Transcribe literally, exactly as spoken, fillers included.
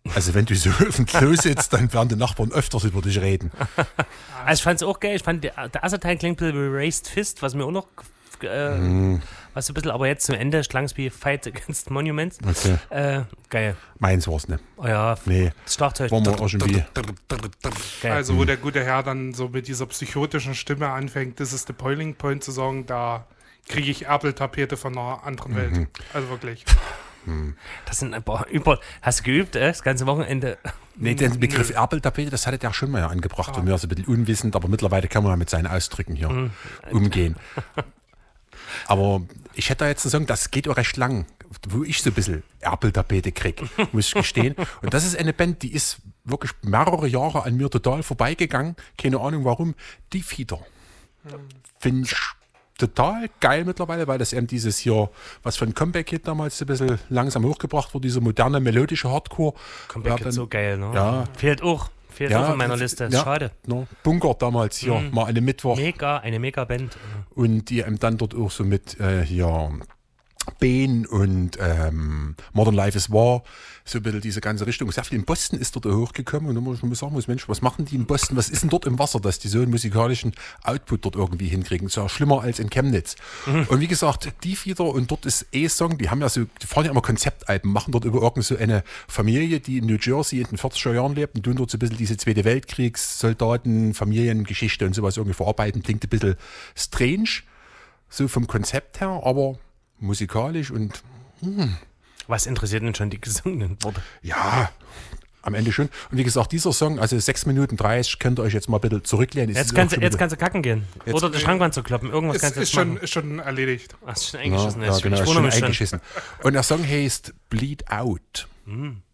Also wenn du so auf dem Klo sitzt, dann werden die Nachbarn öfters über dich reden. Also ich fand es auch geil. Ich fand, der, der erste Teil klingt ein bisschen wie Raised Fist, was mir auch noch, äh, mm. was so ein bisschen, aber jetzt zum Ende klang es wie Fight Against Monuments. Okay. Äh, geil. Meins war's nicht. Oh ja, nee. Das Schlagzeug. War auch schon wie. Also wo der gute Herr dann so mit dieser psychotischen Stimme anfängt, das ist der Boiling Point zu sagen, da kriege ich Erpeltapete von einer anderen Welt. Mhm. Also wirklich. Das sind ein paar über. Hast du geübt, äh, das ganze Wochenende? Nee, den Begriff Erpeltapete, das hatte der schon mal ja angebracht. Ah. Und mir ist ein bisschen unwissend, aber mittlerweile kann man ja mit seinen Ausdrücken hier mhm. umgehen. Aber ich hätte da jetzt zu sagen, das geht auch recht lang, wo ich so ein bisschen Erpeltapete kriege, muss ich gestehen. Und das ist eine Band, die ist wirklich mehrere Jahre an mir total vorbeigegangen. Keine Ahnung warum. Die Fieder. Mhm. Finde ich total geil mittlerweile, weil das eben dieses hier, was von Comeback-Hit damals ein bisschen langsam hochgebracht wurde, diese moderne, melodische Hardcore. Comeback ist so geil, ne? Ja. Fehlt auch. Fehlt ja, auch in meiner Liste. Ja, schade. No, Bunker damals hier, mhm. mal eine Mittwoch. Mega, eine Mega-Band. Und die eben dann dort auch so mit äh, hier Bane und ähm, Modern Life is War, so ein bisschen diese ganze Richtung. Sehr viel in Boston ist dort hochgekommen und dann muss man sagen, muss, Mensch, was machen die in Boston? Was ist denn dort im Wasser, dass die so einen musikalischen Output dort irgendwie hinkriegen? Das ist ja schlimmer als in Chemnitz. Mhm. Und wie gesagt, die wieder und dort ist E-Song, die haben ja so, die fahren ja immer Konzeptalben, machen dort über irgend so eine Familie, die in New Jersey in den vierziger Jahren lebt und tun dort so ein bisschen diese Zweite Weltkriegssoldaten, Familiengeschichte und sowas irgendwie verarbeiten. Klingt ein bisschen strange, so vom Konzept her, aber musikalisch und hm. Was interessiert denn schon die gesungenen Worte? Ja, am Ende schon. Und wie gesagt, dieser Song, also sechs Minuten dreißig, könnt ihr euch jetzt mal bitte zurücklehnen. Jetzt kannst, jetzt kannst du kacken gehen. Jetzt oder die Schrankwand zu kloppen. Irgendwas ist, kannst du jetzt ist schon, machen. Ist schon erledigt. Ach, ist schon eingeschissen. Ja, ja, genau, ist schon eingeschissen. Und der Song heißt Bleed Out. Hm.